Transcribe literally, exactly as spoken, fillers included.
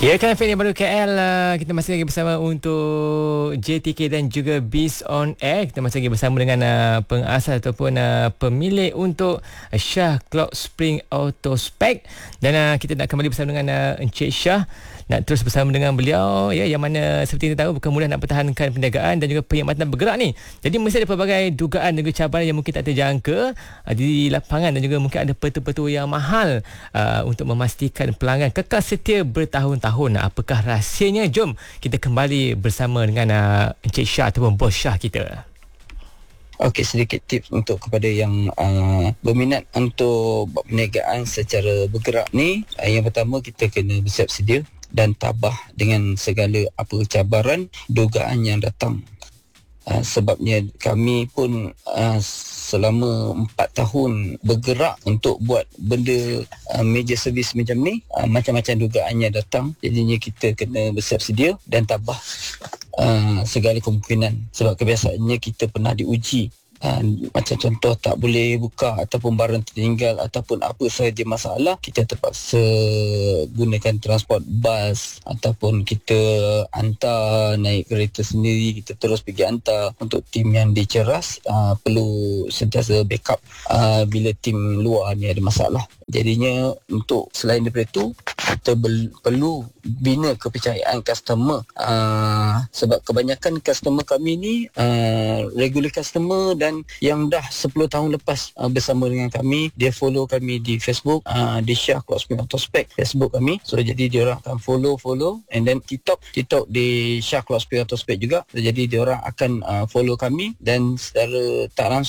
Ya, kan F M baru K L, uh, kita masih lagi bersama untuk J T K dan juga Biz on Air. Kita masih lagi bersama dengan uh, pengasas ataupun uh, pemilik untuk uh, Shah Cloud Spring Auto Spec. Dan uh, kita nak kembali bersama dengan uh, Encik Shah, nak terus bersama dengan beliau, ya, yang mana seperti kita tahu bukan mudah nak pertahankan perniagaan dan juga perkhidmatan bergerak ni. Jadi mesti ada pelbagai dugaan dan juga cabaran yang mungkin tak terjangka uh, di lapangan, dan juga mungkin ada petua-petua yang mahal uh, untuk memastikan pelanggan kekal setia bertahun-tahun. Apakah rahsianya? Jom kita kembali bersama dengan uh, Encik Shah ataupun Bos Shah kita. Okey, sedikit tips untuk kepada yang uh, berminat untuk buat perniagaan secara bergerak ni. Uh, yang pertama, kita kena bersiap sedia dan tabah dengan segala apa cabaran, dugaan yang datang. Uh, sebabnya kami pun uh, selama empat tahun bergerak untuk buat benda uh, meja servis macam ni, uh, macam-macam dugaannya datang. Jadinya kita kena bersiap sedia dan tabah uh, segala kemungkinan. Sebab kebiasaannya kita pernah diuji. Uh, macam contoh, tak boleh buka ataupun barang tertinggal ataupun apa sahaja masalah, kita terpaksa gunakan transport bas ataupun kita hantar naik kereta sendiri, kita terus pergi hantar. Untuk tim yang diceras, uh, perlu sentiasa backup uh, bila tim luar ni ada masalah. Jadinya untuk selain daripada itu, kita bel- perlu bina kepercayaan customer, uh, sebab kebanyakan customer kami ni uh, regular customer dan yang dah sepuluh tahun lepas uh, bersama dengan kami. Dia follow kami di Facebook, uh, di Shah Cloud Spring Auto Spec Facebook kami. So jadi dia orang akan follow follow and then TikTok TikTok di Shah Cloud Spring Auto Spec juga. So, jadi dia orang akan uh, follow kami dan secara tak langsung